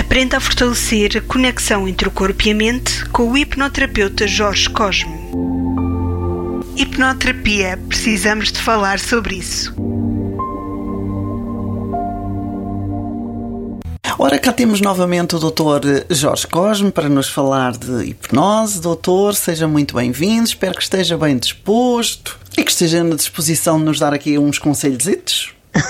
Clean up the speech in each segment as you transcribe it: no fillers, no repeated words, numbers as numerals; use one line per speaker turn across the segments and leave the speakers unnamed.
Aprenda a fortalecer a conexão entre o corpo e a mente com o hipnoterapeuta Jorge Cosme. Hipnoterapia, precisamos de falar sobre isso.
Ora, cá temos novamente o Dr. Jorge Cosme para nos falar de hipnose. Doutor, seja muito bem-vindo, espero que esteja bem disposto e que esteja na disposição de nos dar aqui uns conselhos.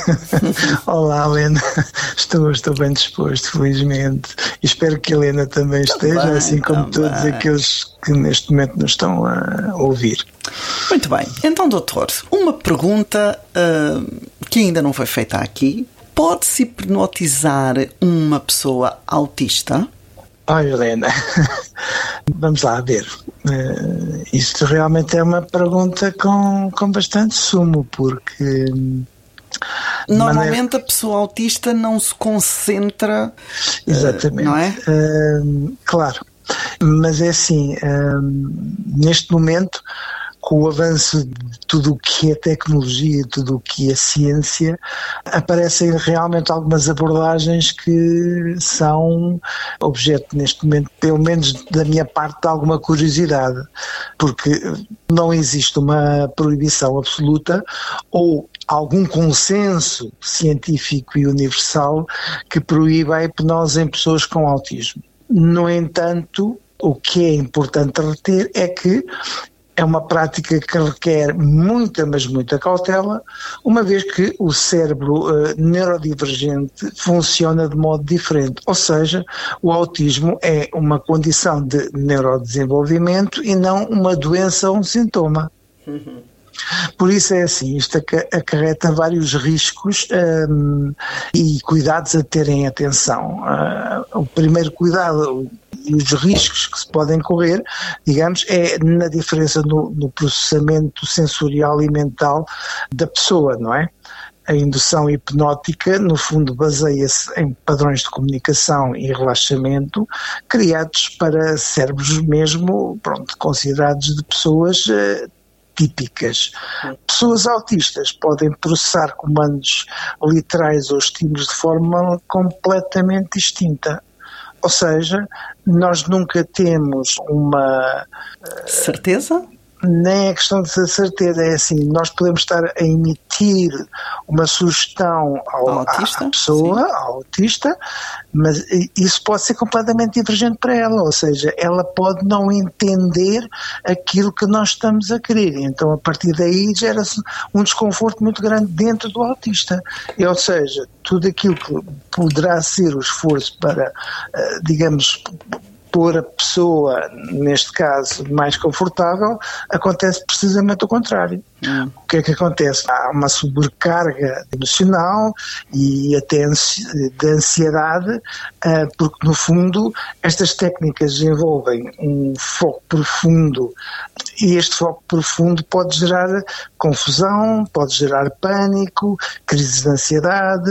Olá, Helena, estou bem disposto, felizmente, e espero que a Helena também esteja, assim como todos aqueles que neste momento nos estão a ouvir.
Muito bem, então, doutor, uma pergunta que ainda não foi feita aqui: pode-se hipnotizar uma pessoa autista?
Olha, Helena, vamos lá ver. Isto realmente é uma pergunta com bastante sumo, porque
normalmente a pessoa autista não se concentra.
Exatamente.
Não é?
Claro, mas é assim, neste momento, com o avanço de tudo o que é tecnologia, tudo o que é ciência, aparecem realmente algumas abordagens que são objeto neste momento, pelo menos da minha parte, de alguma curiosidade, porque não existe uma proibição absoluta ou algum consenso científico e universal que proíba a hipnose em pessoas com autismo. No entanto, o que é importante reter é que é uma prática que requer muita, mas muita cautela, uma vez que o cérebro neurodivergente funciona de modo diferente. Ou seja, o autismo é uma condição de neurodesenvolvimento e não uma doença ou um sintoma. Uhum. Por isso é assim, isto acarreta vários riscos e cuidados a terem atenção. O primeiro cuidado e os riscos que se podem correr, digamos, é na diferença no processamento sensorial e mental da pessoa, não é? A indução hipnótica, no fundo, baseia-se em padrões de comunicação e relaxamento criados para cérebros mesmo, considerados de pessoas típicas. Pessoas autistas podem processar comandos literais ou estímulos de forma completamente distinta. Ou seja, nós nunca temos uma
certeza?
Nem é questão de ter certeza, é assim, nós podemos estar a emitir uma sugestão à pessoa, ao autista, mas isso pode ser completamente divergente para ela, ou seja, ela pode não entender aquilo que nós estamos a querer, então a partir daí gera-se um desconforto muito grande dentro do autista, ou seja, tudo aquilo que poderá ser o esforço para, digamos, pôr a pessoa, neste caso, mais confortável, acontece precisamente o contrário. O que é que acontece? Há uma sobrecarga emocional e até de ansiedade, porque no fundo estas técnicas envolvem um foco profundo e este foco profundo pode gerar confusão, pode gerar pânico, crises de ansiedade,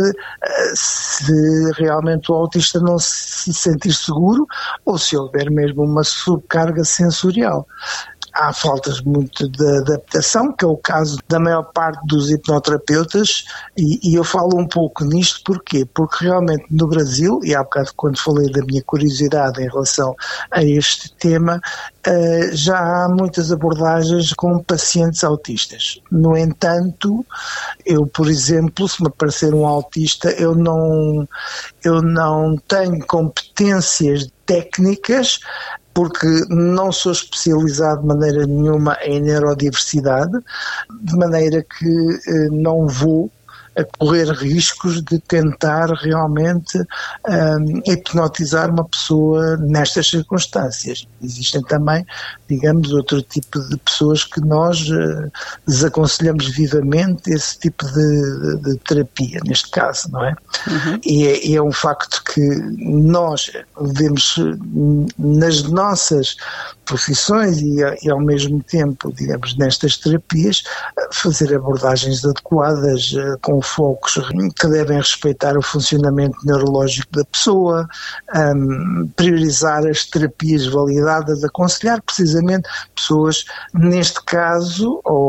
se realmente o autista não se sentir seguro ou se houver mesmo uma subcarga sensorial. Há faltas muito de adaptação, que é o caso da maior parte dos hipnoterapeutas, e eu falo um pouco nisto, porquê? Porque realmente no Brasil, e há bocado quando falei da minha curiosidade em relação a este tema, já há muitas abordagens com pacientes autistas. No entanto, eu, por exemplo, se me aparecer um autista, eu não tenho competências técnicas, porque não sou especializado de maneira nenhuma em neurodiversidade, de maneira que não vou a correr riscos de tentar realmente hipnotizar uma pessoa nestas circunstâncias. Existem também, digamos, outro tipo de pessoas que nós desaconselhamos vivamente esse tipo de terapia, neste caso, não é? Uhum. E é um facto que nós devemos, nas nossas profissões e ao mesmo tempo, digamos, nestas terapias, fazer abordagens adequadas com focos que devem respeitar o funcionamento neurológico da pessoa, priorizar as terapias validadas, aconselhar precisamente pessoas, neste caso, ou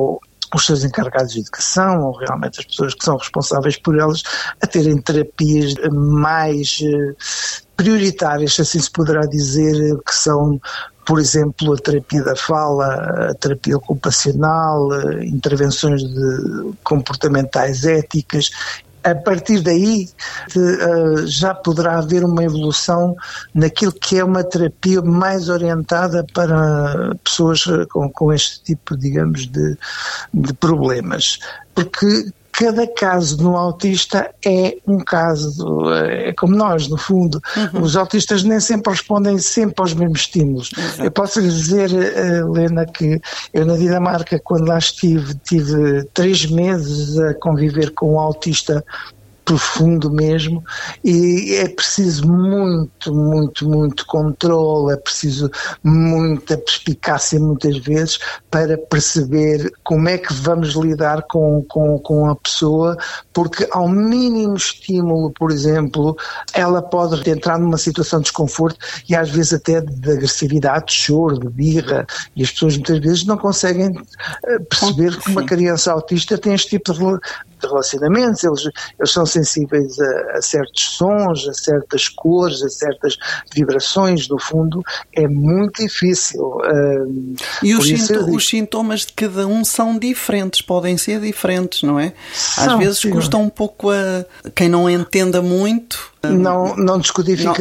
os seus encarregados de educação, ou realmente as pessoas que são responsáveis por elas, a terem terapias mais prioritárias, se assim se poderá dizer, que são, por exemplo, a terapia da fala, a terapia ocupacional, intervenções comportamentais éticas. A partir daí já poderá haver uma evolução naquilo que é uma terapia mais orientada para pessoas com este tipo, digamos, de problemas. Porque cada caso no autista é um caso, é como nós, no fundo. Os autistas nem sempre respondem sempre aos mesmos estímulos. Exato. Eu posso lhe dizer, Helena, que eu na Dinamarca, quando lá estive, tive 3 meses a conviver com um autista profundo mesmo, e é preciso muito controle, é preciso muita perspicácia muitas vezes para perceber como é que vamos lidar com a pessoa, porque ao mínimo estímulo, por exemplo, ela pode entrar numa situação de desconforto e às vezes até de agressividade, de choro, de birra, e as pessoas muitas vezes não conseguem perceber que uma criança autista tem este tipo de relacionamentos, eles são sensíveis a certos sons, a certas cores, a certas vibrações, no fundo, é muito difícil.
E os sintomas de cada um são diferentes, podem ser diferentes, não é? Às vezes custa um pouco a quem não entenda muito.
Não descodifica,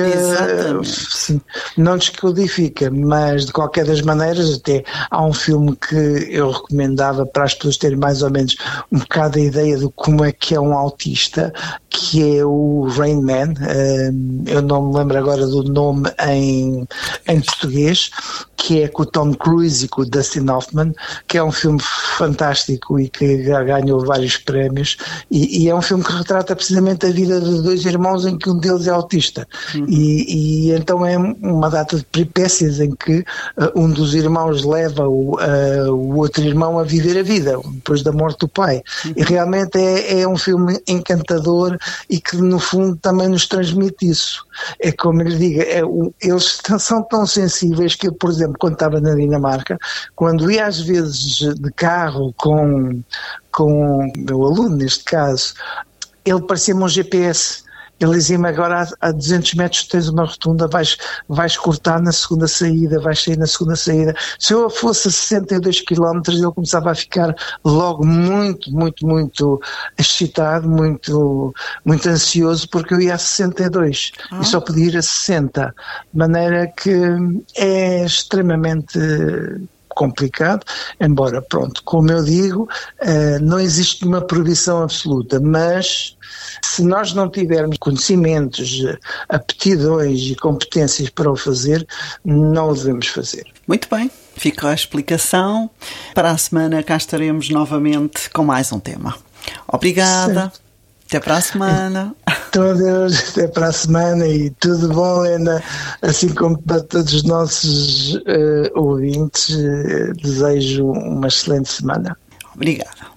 não descodifica, mas de qualquer das maneiras, até há um filme que eu recomendava para as pessoas terem mais ou menos um bocado a ideia de como é que é um autista, que é o Rain Man. Eu não me lembro agora do nome em português, que é com o Tom Cruise e com o Dustin Hoffman, que é um filme fantástico e que ganhou vários prémios, e é um filme que retrata precisamente a vida de 2 irmãos em que um deles é autista. E então é uma data de peripécias em que um dos irmãos leva o outro irmão a viver a vida depois da morte do pai. E realmente é um filme encantador e que no fundo também nos transmite isso. É como eu lhe digo, eles são tão sensíveis que eu, por exemplo, quando estava na Dinamarca, quando ia às vezes de carro com o meu aluno, neste caso, ele parecia-me um GPS. Ele dizia-me: agora a 200 metros tens uma rotunda, vais cortar na segunda saída, vais sair na segunda saída. Se eu fosse a 62 km, ele começava a ficar logo muito excitado, muito ansioso, porque eu ia a 62 e só podia ir a 60. De maneira que é extremamente complicado, embora, pronto, como eu digo, não existe uma proibição absoluta, mas se nós não tivermos conhecimentos, aptidões e competências para o fazer, não o devemos fazer.
Muito bem, fica a explicação. Para a semana cá estaremos novamente com mais um tema. Obrigada. Sim. Até para a semana.
Deus, até para a semana e tudo bom, Helena, assim como para todos os nossos ouvintes, desejo uma excelente semana.
Obrigada.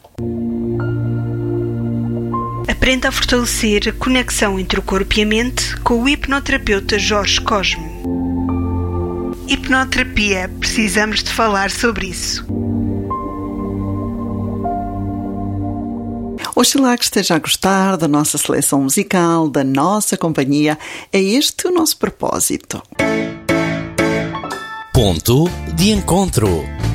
Aprenda a fortalecer a conexão entre o corpo e a mente com o hipnoterapeuta Jorge Cosme. Hipnoterapia, precisamos de falar sobre isso.
Oxalá que esteja a gostar da nossa seleção musical, da nossa companhia. É este o nosso propósito.
Ponto de encontro.